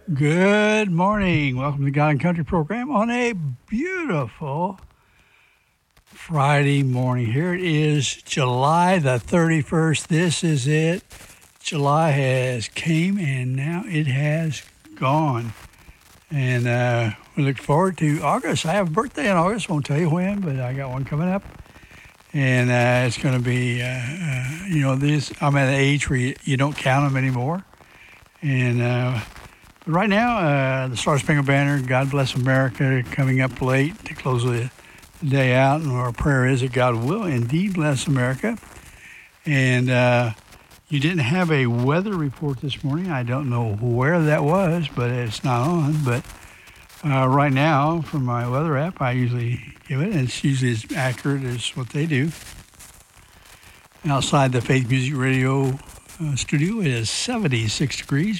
Good morning. Welcome to the God and Country program on a beautiful Friday morning. Here it is, July the 31st. This is it. July has came and now it has gone. And we look forward to August. I have a birthday in August. Won't tell you when, but I got one coming up. And it's going to be, I'm at an age where you don't count them anymore. And right now, the Star Spangled Banner, God Bless America, coming up late to close the day out. And our prayer is that God will indeed bless America. And you didn't have a weather report this morning. I don't know where that was, but it's not on. But right now, from my weather app, I usually give it. And it's usually as accurate as what they do. Outside the Faith Music Radio studio, it is 76 degrees.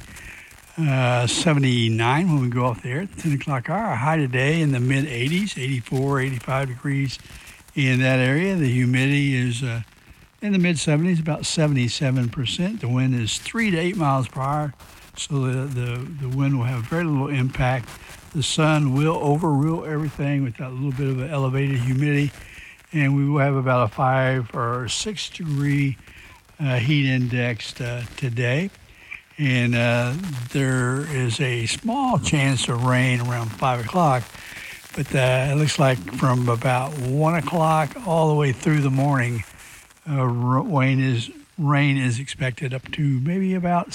79 when we go off the air at the 10 o'clock hour. Our high today in the mid-80s, 84, 85 degrees in that area. The humidity is in the mid-70s, about 77%. The wind is 3 to 8 miles per hour, so the wind will have very little impact. The sun will overrule everything with that little bit of an elevated humidity, and we will have about a 5 or 6 degree heat index today. And there is a small chance of rain around 5 o'clock, but it looks like from about 1 o'clock all the way through the morning, rain is expected up to maybe about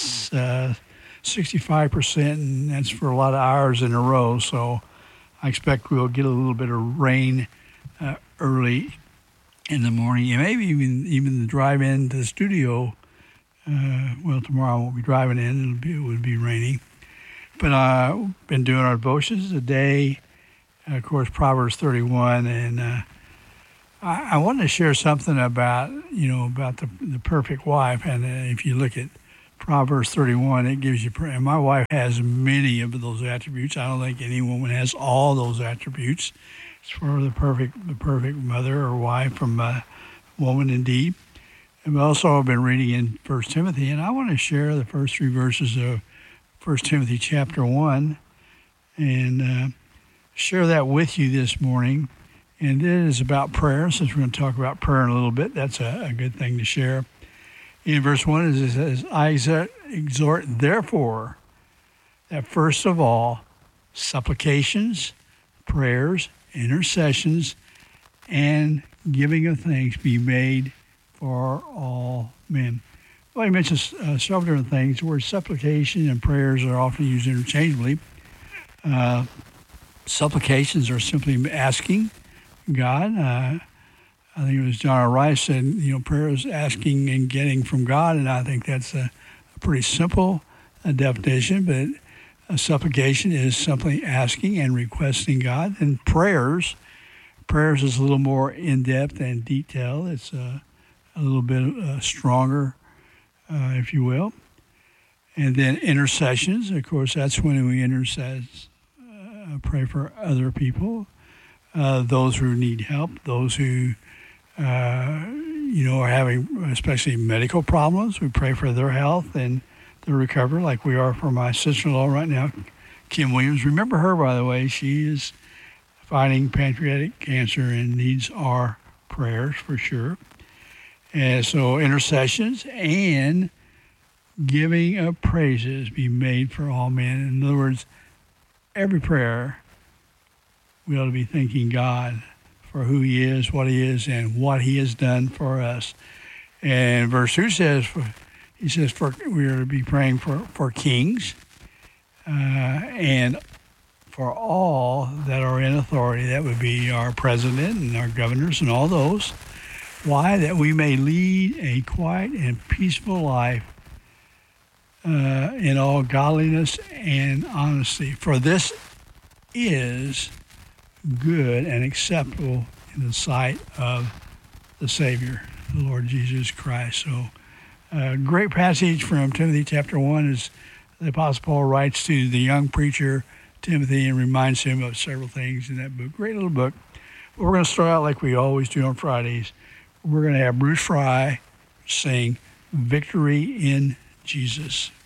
65%, and that's for a lot of hours in a row. So I expect we'll get a little bit of rain early in the morning, and maybe even the drive into the studio. Tomorrow I won't be driving in. It would be raining. But I've been doing our devotions today. Of course, Proverbs 31. And I wanted to share something about the perfect wife. And if you look at Proverbs 31, it gives you, and my wife has many of those attributes. I don't think any woman has all those attributes. It's for the perfect mother or wife from a woman indeed. And also I've been reading in 1 Timothy, and I want to share the first 3 verses of 1 Timothy chapter 1 and share that with you this morning. And it is about prayer. Since we're going to talk about prayer in a little bit, that's a good thing to share. In verse 1, it says, I exhort, therefore, that first of all, supplications, prayers, intercessions, and giving of thanks be made for all men. Well, he mentions several different things. The words supplication and prayers are often used interchangeably. Supplications are simply asking God. I think it was John R. Rice said, prayer is asking and getting from God, and I think that's a pretty simple definition, but a supplication is simply asking and requesting God. And prayers is a little more in-depth and detailed. It's a little bit stronger, if you will. And then intercessions, of course, that's when we pray for other people, those who need help, those who, are having especially medical problems. We pray for their health and their recovery, like we are for my sister-in-law right now, Kim Williams. Remember her, by the way. She is fighting pancreatic cancer and needs our prayers for sure. And so intercessions and giving of praises be made for all men. In other words, every prayer we ought to be thanking God for who he is, what he is, and what he has done for us. And verse 2 says, we are to be praying for kings and for all that are in authority. That would be our president and our governors and all those. Why? That we may lead a quiet and peaceful life in all godliness and honesty. For this is good and acceptable in the sight of the Savior, the Lord Jesus Christ. So a great passage from Timothy chapter 1 is the Apostle Paul writes to the young preacher Timothy and reminds him of several things in that book. Great little book. But we're going to start out like we always do on Fridays. We're going to have Bruce Fry sing Victory in Jesus.